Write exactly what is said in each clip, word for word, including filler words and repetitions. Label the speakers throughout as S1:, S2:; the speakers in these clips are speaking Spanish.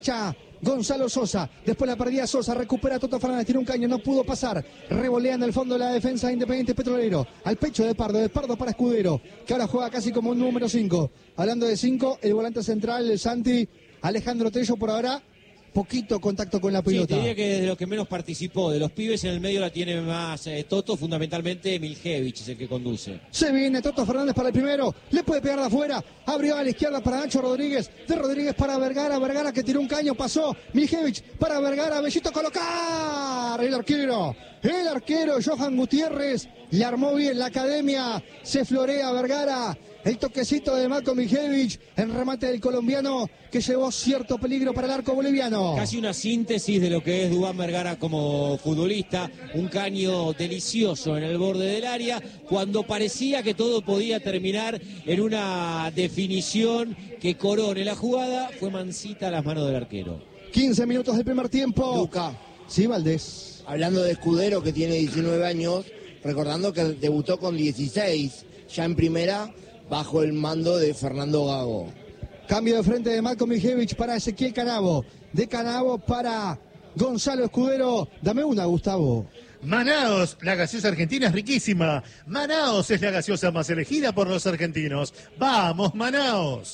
S1: Ya, Gonzalo Sosa, después la perdía Sosa, recupera Toto Fernández, tiene un caño, no pudo pasar, revolea en el fondo de la defensa de Independiente Petrolero, al pecho de Pardo, de Pardo para Escudero, que ahora juega casi como un número cinco, hablando de cinco, el volante central, el Santi, Alejandro Tello por ahora, poquito contacto con la pelota.
S2: Sí, diría que de los que menos participó, de los pibes en el medio la tiene más eh, Toto, fundamentalmente Miljevich es el que conduce.
S1: Se viene Toto Fernández para el primero, le puede pegar de afuera, abrió a la izquierda para Nacho Rodríguez, de Rodríguez para Vergara, Vergara que tiró un caño, pasó, Miljevich para Vergara, Bellito colocar, el arquero, el arquero Johan Gutiérrez, le armó bien la academia, se florea Vergara. El toquecito de Marco Miljevich, el remate del colombiano que llevó cierto peligro para el arco boliviano.
S2: Casi una síntesis de lo que es Duván Vergara como futbolista, un caño delicioso en el borde del área, cuando parecía que todo podía terminar en una definición que corone la jugada, fue mansita a las manos del arquero.
S1: quince minutos del primer tiempo.
S3: Luca.
S1: Sí, Valdés.
S3: Hablando de Escudero, que tiene diecinueve años, recordando que debutó con dieciséis, ya en primera, bajo el mando de Fernando Gago.
S1: Cambio de frente de Marco Miljevich para Ezequiel Canavo. De Canavo para Gonzalo Escudero. Dame una, Gustavo.
S4: Manaos, la gaseosa argentina es riquísima. Manaos es la gaseosa más elegida por los argentinos. ¡Vamos, Manaos!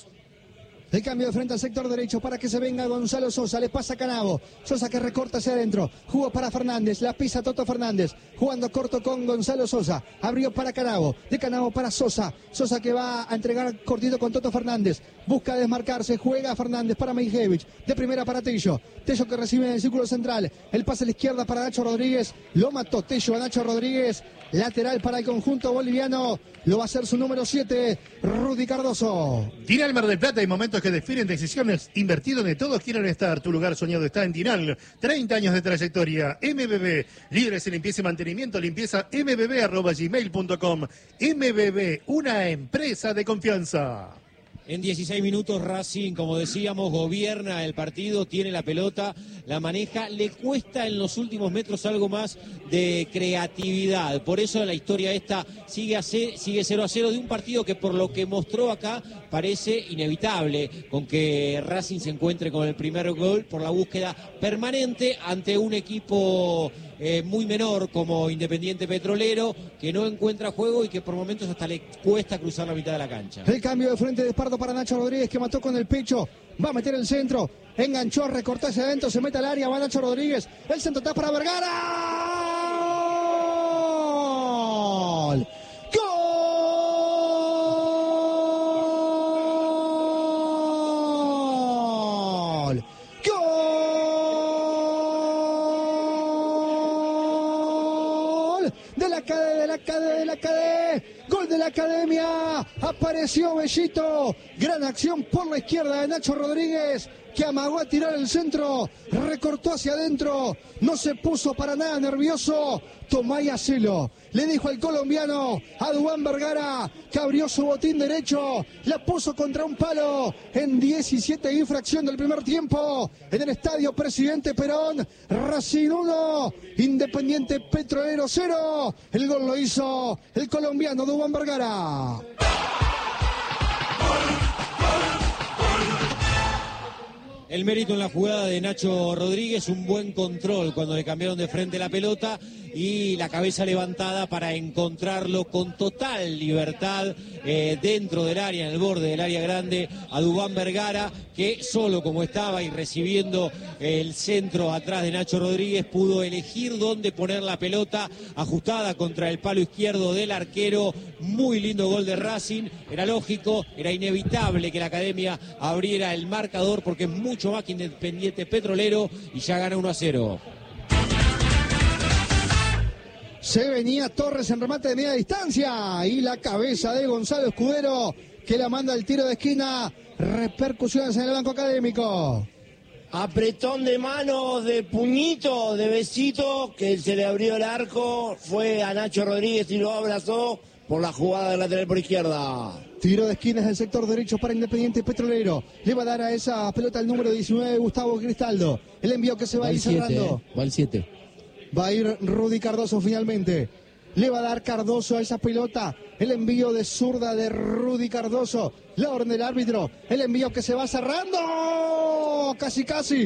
S1: El cambio de frente al sector derecho para que se venga Gonzalo Sosa, le pasa a Canavo, Sosa que recorta hacia adentro, jugó para Fernández, la pisa Toto Fernández, jugando corto con Gonzalo Sosa, abrió para Canavo, de Canavo para Sosa, Sosa que va a entregar cortito con Toto Fernández, busca desmarcarse, juega Fernández para Miljevich, de primera para Tello, Tello que recibe en el círculo central, el pase a la izquierda para Nacho Rodríguez, lo mató Tello a Nacho Rodríguez, lateral para el conjunto boliviano, lo va a hacer su número siete, Rudy Cardoso.
S4: Tinal Mar del Plata, hay momentos que definen decisiones, invertido donde todos quieren estar. Tu lugar soñado está en Tinal. treinta años de trayectoria. M B B, líderes en limpieza y mantenimiento, limpieza m b b arroba gmail punto com. M B B, una empresa de confianza.
S2: En dieciséis minutos Racing, como decíamos, gobierna el partido, tiene la pelota, la maneja, le cuesta en los últimos metros algo más de creatividad. Por eso la historia esta sigue, a c- sigue cero a cero de un partido que por lo que mostró acá parece inevitable, con que Racing se encuentre con el primer gol por la búsqueda permanente ante un equipo eh, muy menor como Independiente Petrolero, que no encuentra juego y que por momentos hasta le cuesta cruzar la mitad de la cancha.
S1: El cambio de frente de Pardo para Nacho Rodríguez que mató con el pecho, va a meter el centro, enganchó, recortó hacia adentro, se mete al área, va Nacho Rodríguez, el centro está para Vergara. ¡Gol! ¡Gol! ¡Gol! De la cadena, de la cadena, de la cadena. Gol de la academia. Apareció Bellito. Gran acción por la izquierda de Nacho Rodríguez, que amagó a tirar el centro, recortó hacia adentro, no se puso para nada nervioso, tomá y hacelo. Le dijo al colombiano, a Duván Vergara, que abrió su botín derecho, la puso contra un palo en diecisiete infracción del primer tiempo, en el estadio Presidente Perón. Racing uno, Independiente Petrolero cero. El gol lo hizo el colombiano Duván Vergara.
S2: El mérito en la jugada de Nacho Rodríguez, un buen control cuando le cambiaron de frente la pelota y la cabeza levantada para encontrarlo con total libertad eh, dentro del área, en el borde del área grande, a Duván Vergara, que solo como estaba y recibiendo el centro atrás de Nacho Rodríguez, pudo elegir dónde poner la pelota ajustada contra el palo izquierdo del arquero. Muy lindo gol de Racing, era lógico, era inevitable que la academia abriera el marcador porque es mucho más que Independiente Petrolero y ya gana uno a cero.
S1: Se venía Torres en remate de media distancia y la cabeza de Gonzalo Escudero que la manda al tiro de esquina. Repercusiones en el banco académico.
S3: Apretón de manos, de puñito, de besito, que se le abrió el arco, fue a Nacho Rodríguez y lo abrazó por la jugada del lateral por izquierda.
S1: Tiro de esquinas del sector derecho para Independiente Petrolero. Le va a dar a esa pelota el número diecinueve, Gustavo Cristaldo. El envío que se va a ir cerrando.
S5: Va el siete.
S1: Va a ir Rudy Cardoso finalmente. Le va a dar Cardoso a esa pelota. El envío de zurda de Rudy Cardoso. La orden del árbitro. El envío que se va cerrando. casi casi.